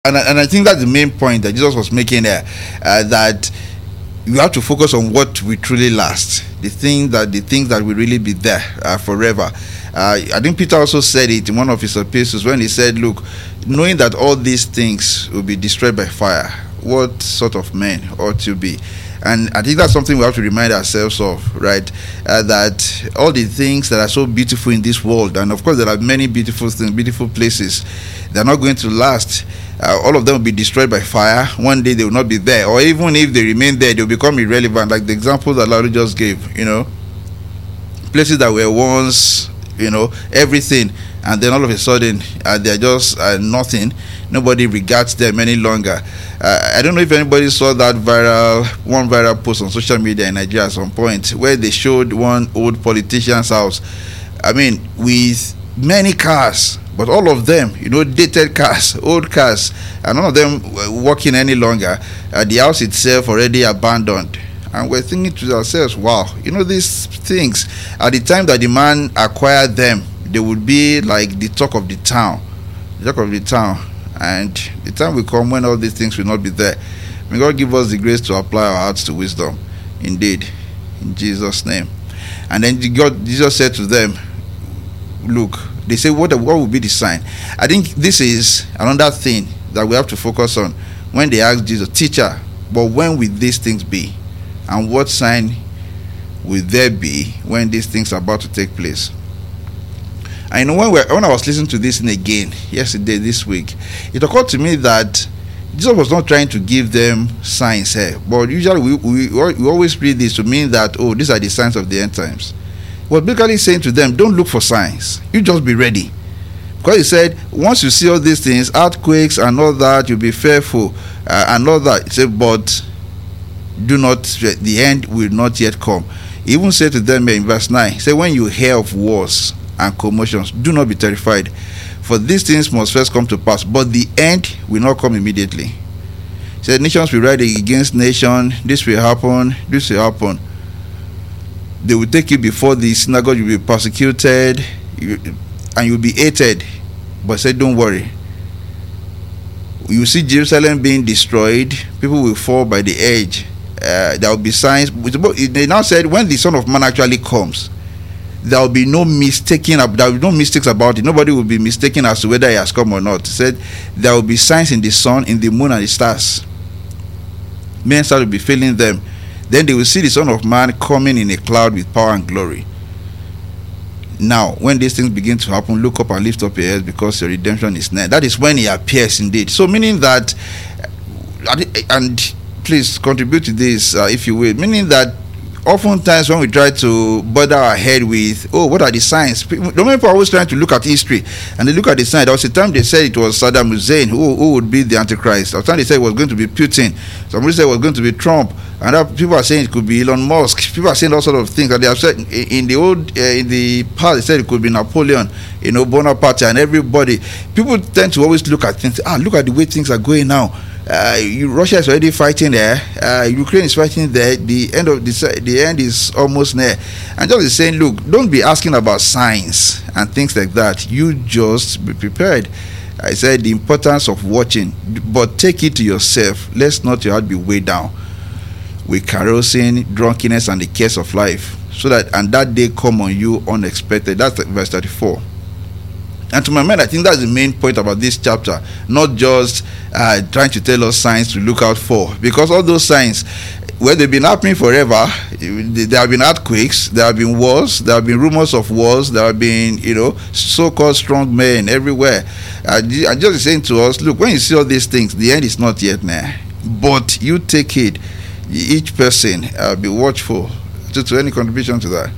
And I think that's the main point that Jesus was making there, that you have to focus on what will truly last, the things that will really be there forever. I think Peter also said it in one of his epistles when he said, look, knowing that all these things will be destroyed by fire, what sort of men ought you be? And I think that's something we have to remind ourselves of, right? That all the things that are so beautiful in this world, and of course there are many beautiful things, beautiful places, they're not going to last. All of them will be destroyed by fire. One day they will not be there, or even if they remain there, they'll become irrelevant, like the example that Larry just gave. Places that were once, everything, and then all of a sudden they're just nothing. Nobody regards them any longer. I don't know if anybody saw that one viral post on social media in Nigeria at some point, where they showed one old politician's house. I mean, with many cars, but all of them, dated cars, old cars, and none of them working any longer. The house itself already abandoned. And we're thinking to ourselves, wow, these things, at the time that the man acquired them, they would be like the talk of the town. And the time will come when all these things will not be there. May God give us the grace to apply our hearts to wisdom, indeed, in Jesus' name. And then Jesus said to them, look, they say, what will be the sign? I think this is another thing that we have to focus on when they ask Jesus, teacher, but when will these things be? And what sign will there be when these things are about to take place? I know when I was listening to this thing again yesterday, this week, it occurred to me that Jesus was not trying to give them signs here, but usually we always read this to mean that, oh, these are the signs of the end times. He was basically saying to them, don't look for signs, you just be ready. Because he said, once you see all these things, earthquakes and all that, you'll be fearful and all that. He said, but the end will not yet come. He even said to them in verse 9, he said, when you hear of wars and commotions, do not be terrified, for these things must first come to pass, but the end will not come immediately. He said, nations will rise against nation, this will happen. They will take you before the synagogue, you will be persecuted, and you will be hated. But said, don't worry. You see Jerusalem being destroyed, people will fall by the edge. There will be signs. They now said, when the Son of Man actually comes, there will be no mistakes about it. Nobody will be mistaken as to whether he has come or not. He said there will be signs in the sun, in the moon, and the stars. Men start to be feeling them. Then they will see the Son of Man coming in a cloud with power and glory. Now, when these things begin to happen, look up and lift up your heads, because your redemption is near. That is when he appears indeed. So meaning that, and please contribute to this if you will, meaning that oftentimes when we try to bother our head with, what are the signs? People are always trying to look at history, and they look at the signs. There was a time they said it was Saddam Hussein who would be the Antichrist. There was a time they said it was going to be Putin. Somebody said it was going to be Trump. And people are saying it could be Elon Musk. People are saying all sorts of things. And they have said in the past, they said it could be Napoleon, Bonaparte, and everybody. People tend to always look at things. Look at the way things are going now. Russia is already fighting there. Ukraine is fighting there. The end is almost near. And just is saying, look, don't be asking about signs and things like that. You just be prepared. I said the importance of watching, but take it to yourself. Let's not your heart be weighed down with carousing, drunkenness, and the cares of life, so that day come on you unexpected. That's verse 34. And to my mind, I think that's the main point about this chapter, not just trying to tell us signs to look out for, because all those signs, well, they've been happening forever. There have been earthquakes, there have been wars, there have been rumors of wars, there have been, so-called strong men everywhere. And just saying to us, look, when you see all these things, the end is not yet near. But you take it, each person, be watchful. To any contribution to that?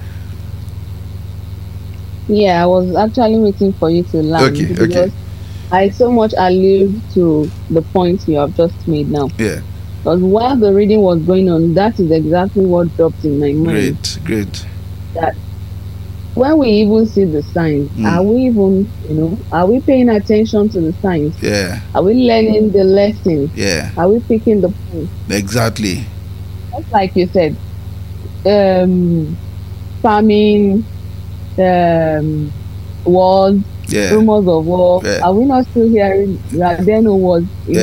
Yeah, I was actually waiting for you to land, because I so much allude to the points you have just made now. Yeah. Because while the reading was going on, that is exactly what dropped in my mind. Great. That when we even see the signs, are we even, are we paying attention to the signs? Yeah. Are we learning the lessons? Yeah. Are we picking the points? Exactly. Just like you said, famine, wars, Yeah. Rumors of war. Yeah. Are we not still hearing? There are no wars in